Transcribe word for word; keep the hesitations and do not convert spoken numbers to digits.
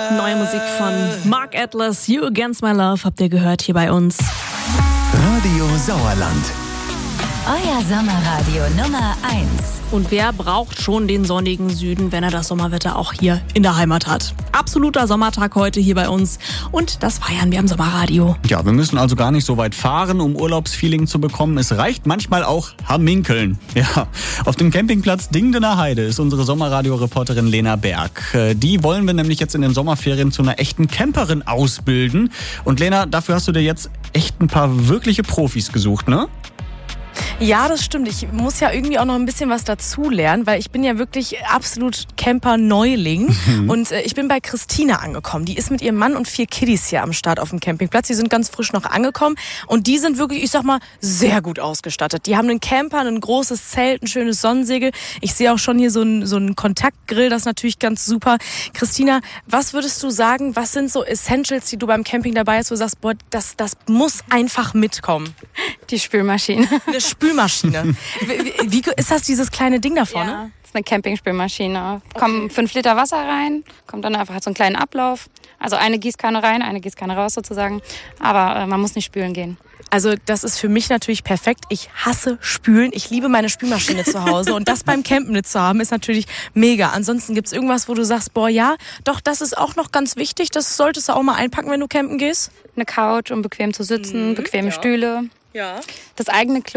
Neue Musik von Mark Atlas, You Against My Love, habt ihr gehört hier bei uns. Radio Sauerland. Euer Sommerradio Nummer eins. Und wer braucht schon den sonnigen Süden, wenn er das Sommerwetter auch hier in der Heimat hat? Absoluter Sommertag heute hier bei uns und das feiern wir am Sommerradio. Ja, wir müssen also gar nicht so weit fahren, um Urlaubsfeeling zu bekommen. Es reicht manchmal auch Hamminkeln. Ja, auf dem Campingplatz Dingdener Heide ist unsere Sommerradio-Reporterin Lena Berg. Die wollen wir nämlich jetzt in den Sommerferien zu einer echten Camperin ausbilden. Und Lena, dafür hast du dir jetzt echt ein paar wirkliche Profis gesucht, ne? Ja, das stimmt. Ich muss ja irgendwie auch noch ein bisschen was dazu lernen, weil ich bin ja wirklich absolut Camper-Neuling. Mhm. Und äh, ich bin bei Christina angekommen. Die ist mit ihrem Mann und vier Kiddies hier am Start auf dem Campingplatz. Die sind ganz frisch noch angekommen und die sind wirklich, ich sag mal, sehr gut ausgestattet. Die haben einen Camper, ein großes Zelt, ein schönes Sonnensegel. Ich sehe auch schon hier so einen, so einen Kontaktgrill, das ist natürlich ganz super. Christina, was würdest du sagen, was sind so Essentials, die du beim Camping dabei hast, wo du sagst, boah, das, das muss einfach mitkommen? Die Spülmaschine. Eine Spülmaschine. Wie, wie ist das, dieses kleine Ding da vorne? Ja, das ist eine Campingspülmaschine. Kommen fünf Liter Wasser rein, kommt dann einfach, hat so einen kleinen Ablauf. Also eine Gießkanne rein, eine Gießkanne raus sozusagen. Aber äh, man muss nicht spülen gehen. Also das ist für mich natürlich perfekt. Ich hasse Spülen. Ich liebe meine Spülmaschine zu Hause. Und das beim Campen mit zu haben, ist natürlich mega. Ansonsten gibt es irgendwas, wo du sagst, boah, ja, doch, das ist auch noch ganz wichtig. Das solltest du auch mal einpacken, wenn du campen gehst. Eine Couch, um bequem zu sitzen, mhm, bequeme ja. Stühle. Ja. Das eigene Klo